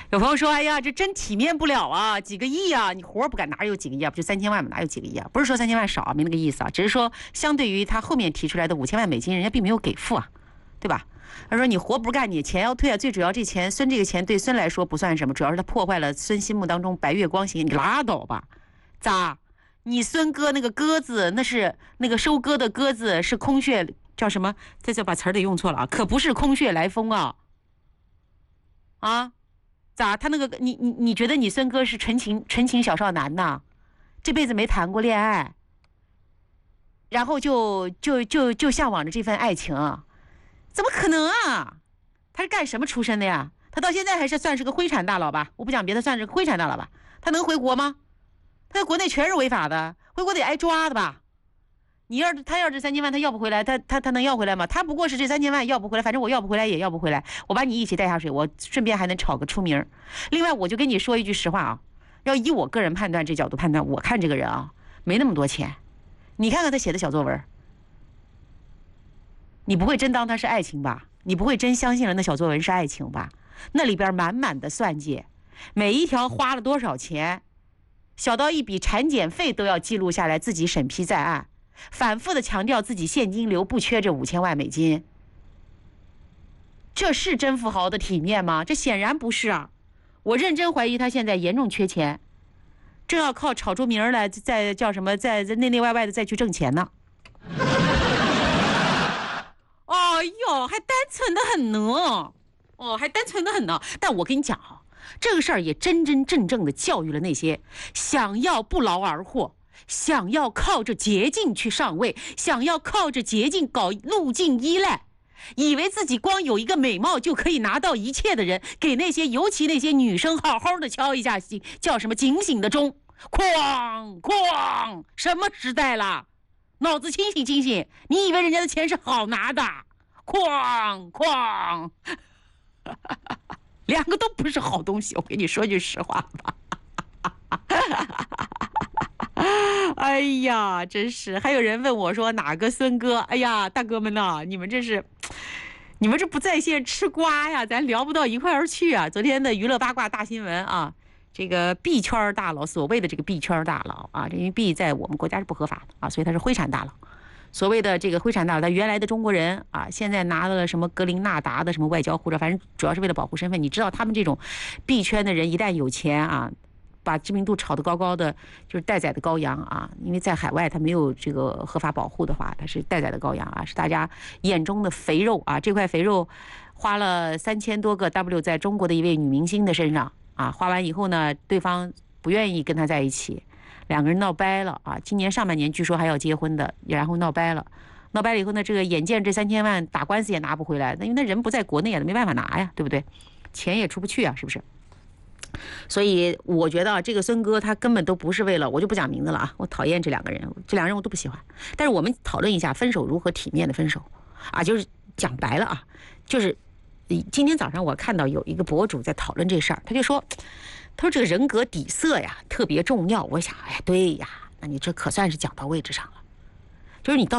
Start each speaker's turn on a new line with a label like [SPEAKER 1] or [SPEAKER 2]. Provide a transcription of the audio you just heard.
[SPEAKER 1] 有朋友说，哎呀，这真体面不了啊，几个亿啊，你活不干，哪有几个亿啊？不就3000万吗？哪有几个亿啊？不是说3000万少，没那个意思啊，只是说相对于他后面提出来的5000万美金，人家并没有给付啊，对吧？他说你活不干，你钱要退啊，最主要这钱孙这个钱对孙来说不算什么，主要是他破坏了孙心目当中白月光型，你拉倒吧，咋？你孙哥那个鸽子，那是那个收割的鸽子，是空穴叫什么？这把词儿得用错了啊，可不是空穴来风啊！啊，咋？他那个你觉得你孙哥是纯情小少男呐？这辈子没谈过恋爱，然后就向往着这份爱情，怎么可能啊？他是干什么出身的呀？他到现在还是算是个灰产大佬吧？我不讲别的，算是个灰产大佬吧？他能回国吗？他在国内全是违法的，回国得挨抓的吧？他要这3000万，他要不回来，他能要回来吗？他不过是这3000万要不回来，反正我要不回来也要不回来，我把你一起带下水，我顺便还能炒个出名。另外，我就跟你说一句实话啊，要以我个人判断这角度判断，我看这个人啊，没那么多钱。你看看他写的小作文，你不会真当他是爱情吧？你不会真相信了那小作文是爱情吧？那里边满满的算计，每一条花了多少钱，小到一笔产检费都要记录下来，自己审批在案，反复的强调自己现金流不缺这5000万美金。这是真富豪的体面吗？这显然不是啊！我认真怀疑他现在严重缺钱，正要靠炒出名来，再叫什么，在内内外外的再去挣钱呢。哎呦，还单纯的很呢，还单纯的很呢。但我跟你讲啊，这个事儿也真真正正的教育了那些想要不劳而获，想要靠着捷径去上位，想要靠着捷径搞路径依赖，以为自己光有一个美貌就可以拿到一切的人，给那些尤其那些女生好好的敲一下叫什么警醒的钟，哐哐，什么时代了？脑子清醒清醒！你以为人家的钱是好拿的？哐哐，两个都不是好东西。我跟你说句实话吧。哎呀，真是！还有人问我说哪个孙哥？哎呀，大哥们呐，你们这不在线吃瓜呀？咱聊不到一块儿去啊！昨天的娱乐八卦大新闻啊。这个币圈大佬，所谓的这个币圈大佬啊，因为币在我们国家是不合法的啊，所以他是灰产大佬。所谓的这个灰产大佬，他原来的中国人啊，现在拿了什么格林纳达的什么外交护照，反正主要是为了保护身份。你知道他们这种币圈的人，一旦有钱啊，把知名度炒得高高的，就是待宰的羔羊啊。因为在海外他没有这个合法保护的话，他是待宰的羔羊啊，是大家眼中的肥肉啊。这块肥肉花了3000多个 W 在中国的一位女明星的身上。啊，花完以后呢，对方不愿意跟他在一起，两个人闹掰了啊。今年上半年据说还要结婚的，然后闹掰了以后呢，这个眼见这3000万打官司也拿不回来，那因为那人不在国内啊，没办法拿呀，对不对？钱也出不去啊，是不是？所以我觉得这个孙哥他根本都不是为了，我就不讲名字了啊，我讨厌这两个人，我都不喜欢。但是我们讨论一下分手如何体面的分手啊，就是讲白了啊，就是。今天早上我看到有一个博主在讨论这事儿，他说这个人格底色呀特别重要。我想，哎，对呀，那你这可算是讲到位置上了，就是你到